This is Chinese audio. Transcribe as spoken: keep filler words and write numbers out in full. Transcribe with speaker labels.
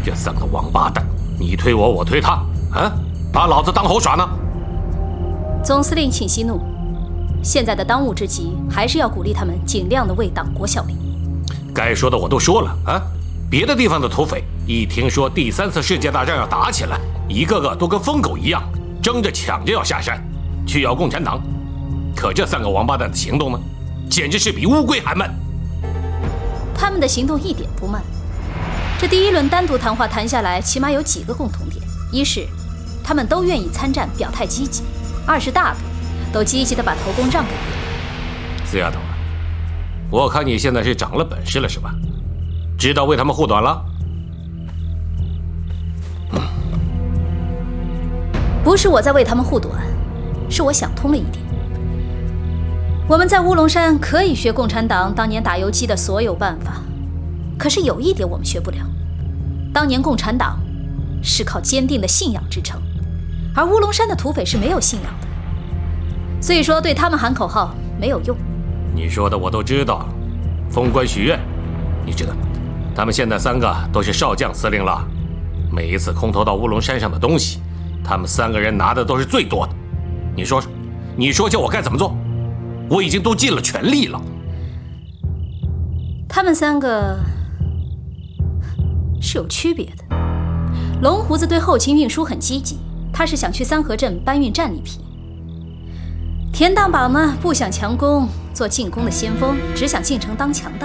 Speaker 1: 这三个王八蛋，你推我，我推他，啊，把老子当猴耍呢？
Speaker 2: 总司令，请息怒。现在的当务之急，还是要鼓励他们尽量的为党国效力。
Speaker 1: 该说的我都说了啊。别的地方的土匪一听说第三次世界大战要打起来，一个个都跟疯狗一样，争着抢着要下山去咬共产党。可这三个王八蛋的行动呢，简直是比乌龟还慢。
Speaker 2: 他们的行动一点不慢。这第一轮单独谈话谈下来，起码有几个共同点：一是他们都愿意参战，表态积极；二是大部都积极地把头功让给别人。
Speaker 1: 死丫头啊，我看你现在是长了本事了是吧？知道为他们护短了？
Speaker 2: 嗯、不是我在为他们护短，是我想通了一点。我们在乌龙山可以学共产党当年打游击的所有办法，可是有一点我们学不了：当年共产党是靠坚定的信仰支撑，而乌龙山的土匪是没有信仰的。所以说，对他们喊口号没有用。
Speaker 1: 你说的我都知道，封官许愿，你知道，他们现在三个都是少将司令了。每一次空投到乌龙山上的东西，他们三个人拿的都是最多的。你说说，你说叫我该怎么做？我已经都尽了全力了。
Speaker 2: 他们三个是有区别的。龙胡子对后勤运输很积极，他是想去三河镇搬运战利品。田大宝呢，不想强攻，做进攻的先锋，只想进城当强盗。